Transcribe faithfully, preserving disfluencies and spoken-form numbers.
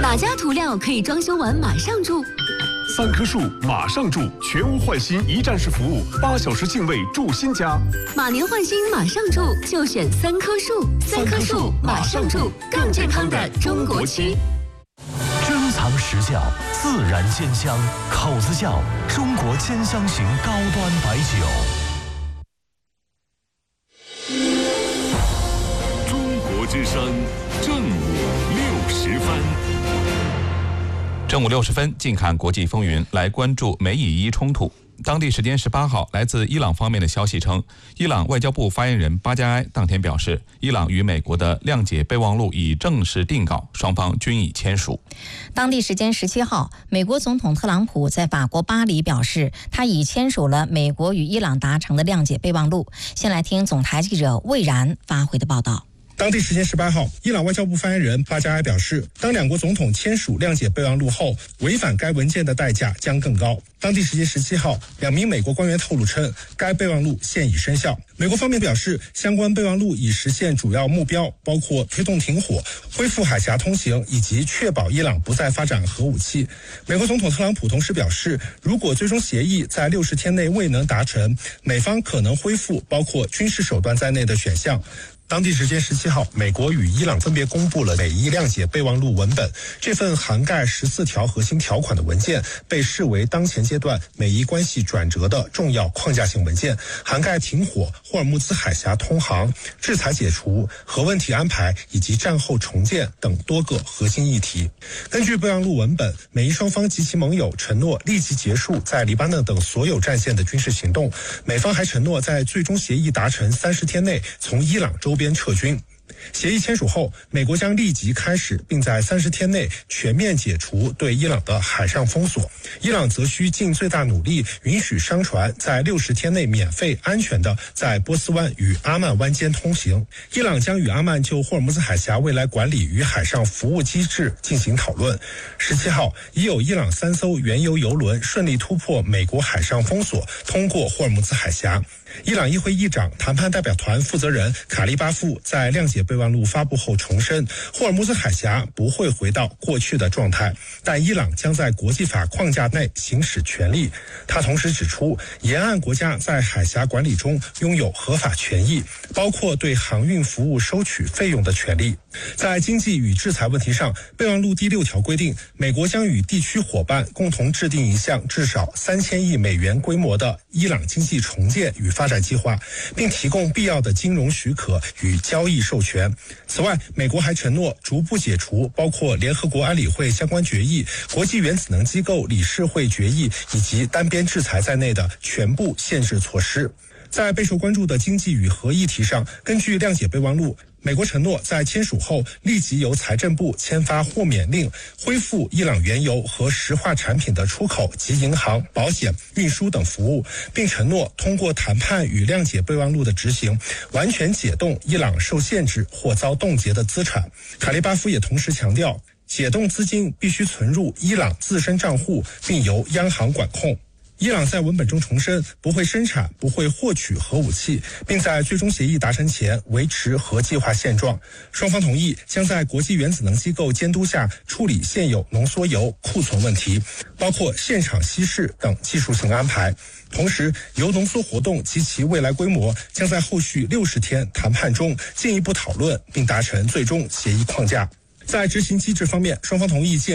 哪家涂料可以装修完马上住？ 三棵树马上住，全屋换新一站式服务，八小时净位住新家。 马年换新马上住，就选三棵树。三棵树马上住，更健康的中国区。 珍藏实窖，自然鲜香，口子窖，中国兼香型高端白酒。 中国之声正午六时分。 正午六十分，近看国际风云，来关注美以伊冲突。当地时间十八号，来自伊朗方面的消息称，伊朗外交部发言人巴加埃当天表示，伊朗与美国的谅解备忘录已正式定稿，双方均已签署。 当地时间十七号，美国总统特朗普在法国巴黎表示，他已签署了美国与伊朗达成的谅解备忘录。先来听总台记者魏然发回的报道。 当地时间十八号，伊朗外交部发言人巴加埃表示，当两国总统签署谅解备忘录后，违反该文件的代价将更高。当地时间十七号，两名美国官员透露称，该备忘录现已生效。美国方面表示，相关备忘录已实现主要目标，包括推动停火、恢复海峡通行以及确保伊朗不再发展核武器。美国总统特朗普同时表示，如果最终协议在六十天内未能达成，美方可能恢复包括军事手段在内的选项。当地时间十七号，美国与伊朗分别公布了美伊谅解备忘录文本。这份涵盖十四条核心条款的文件被视为当前阶段美伊关系转折的重要框架性文件，涵盖停火、霍尔木兹海峡通航、制裁解除、核问题安排以及战后重建等多个核心议题。根据备忘录文本，美伊双方及其盟友承诺立即结束在黎巴嫩等所有战线的军事行动，美方还承诺在最终协议达成三十天内从伊朗周边撤军。协议签署后，美国将立即开始并在三十天内全面解除对伊朗的海上封锁，伊朗则需尽最大努力允许商船在六十天内免费安全的在波斯湾与阿曼湾间通行。伊朗将与阿曼就霍尔木兹海峡未来管理与海上服务机制进行讨论。十七号，已有伊朗三艘原油油轮顺利突破美国海上封锁，通过霍尔木兹海峡。伊朗议会议长、谈判代表团负责人卡利巴夫在谅解备忘录发布后重申，霍尔木兹海峡不会回到过去的状态，但伊朗将在国际法框架内行使权利。他同时指出，沿岸国家在海峡管理中拥有合法权益，包括对航运服务收取费用的权利。在经济与制裁问题上，备忘录第六条规定，美国将与地区伙伴共同制定一项至少三千亿美元规模的伊朗经济重建与发展计划，并提供必要的金融许可与交易授权。此外，美国还承诺逐步解除包括联合国安理会相关决议、国际原子能机构理事会决议以及单边制裁在内的全部限制措施。在备受关注的经济与核议题上，根据谅解备忘录，美国承诺在签署后立即由财政部签发豁免令，恢复伊朗原油和石化产品的出口及银行、保险、运输等服务，并承诺通过谈判与谅解备忘录的执行，完全解冻伊朗受限制或遭冻结的资产。卡利巴夫也同时强调，解冻资金必须存入伊朗自身账户，并由央行管控。伊朗在文本中重申不会生产、不会获取核武器，并在最终协议达成前维持核计划现状。双方同意将在国际原子能机构监督下处理现有浓缩铀库存问题，包括现场稀释等技术性安排。同时，铀浓缩活动及其未来规模将在后续六十天谈判中进一步讨论，并达成最终协议框架。在执行机制方面，双方同意建